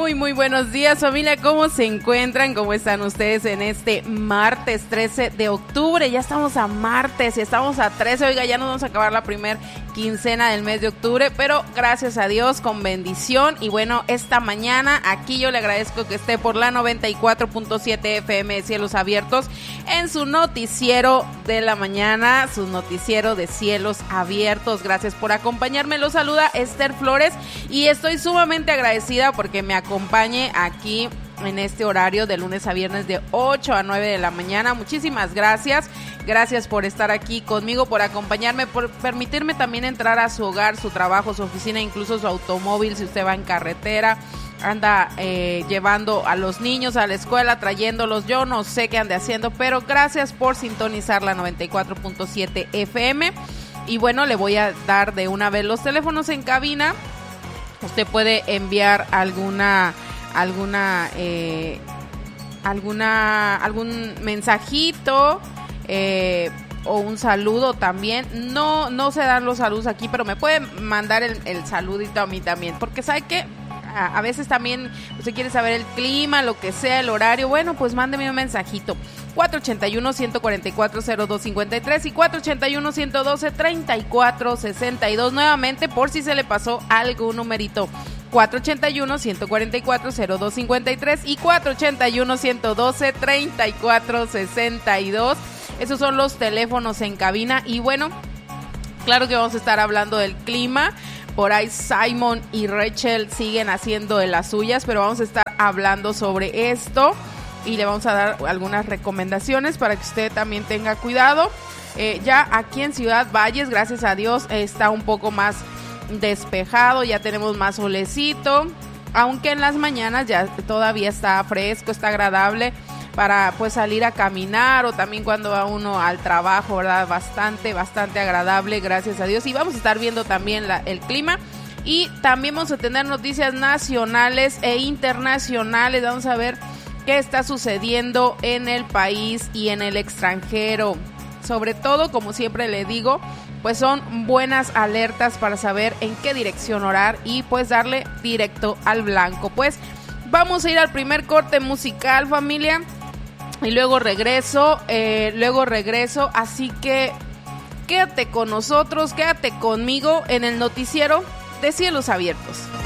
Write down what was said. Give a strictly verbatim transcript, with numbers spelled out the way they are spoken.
Muy, muy buenos días, familia. ¿Cómo se encuentran? ¿Cómo están ustedes en este martes trece de octubre? Ya estamos a martes y estamos a trece. Oiga, ya nos vamos a acabar la primer quincena del mes de octubre, pero gracias a Dios, con bendición. Y bueno, esta mañana aquí yo le agradezco que esté por la noventa y cuatro punto siete F M de Cielos Abiertos en su noticiero de la mañana, su noticiero de Cielos Abiertos. Gracias por acompañarme. Los saluda Esther Flores y estoy sumamente agradecida porque me acompañe aquí en este horario de lunes a viernes de ocho a nueve de la mañana. Muchísimas gracias. Gracias por estar aquí conmigo, por acompañarme, por permitirme también entrar a su hogar, su trabajo, su oficina, incluso su automóvil, si usted va en carretera, anda eh, llevando a los niños a la escuela, trayéndolos. Yo no sé qué ande haciendo, pero gracias por sintonizar la noventa y cuatro punto siete F M. Y bueno, le voy a dar de una vez los teléfonos en cabina. Usted puede enviar alguna alguna eh, alguna algún mensajito eh, o un saludo también. No no se dan los saludos aquí, pero me puede mandar el, el saludito a mí también, porque sabe que a, a veces también usted quiere saber el clima, lo que sea, el horario. Bueno, pues mándeme un mensajito. cuatro ocho uno, uno cuatro cuatro, cero dos cinco tres y cuatro ocho uno, uno uno dos, tres cuatro seis dos. Nuevamente, por si se le pasó algún numerito. cuatro ocho uno, uno cuatro cuatro, cero dos cinco tres y cuatro ocho uno, uno uno dos, tres cuatro seis dos. Esos son los teléfonos en cabina. Y bueno, claro que vamos a estar hablando del clima. Por ahí Simon y Rachel siguen haciendo de las suyas, pero vamos a estar hablando sobre esto y le vamos a dar algunas recomendaciones para que usted también tenga cuidado. Eh, ya aquí en Ciudad Valles, gracias a Dios, está un poco más despejado, ya tenemos más solecito, aunque en las mañanas ya todavía está fresco, está agradable para pues salir a caminar, o también cuando va uno al trabajo, ¿verdad? Bastante, bastante agradable, gracias a Dios. Y vamos a estar viendo también la, el clima, y también vamos a tener noticias nacionales e internacionales. Vamos a ver qué está sucediendo en el país y en el extranjero. Sobre todo, como siempre le digo, pues son buenas alertas para saber en qué dirección orar y pues darle directo al blanco. Pues vamos a ir al primer corte musical, familia, y luego regreso, eh, luego regreso, así que quédate con nosotros, quédate conmigo en el noticiero de Cielos Abiertos.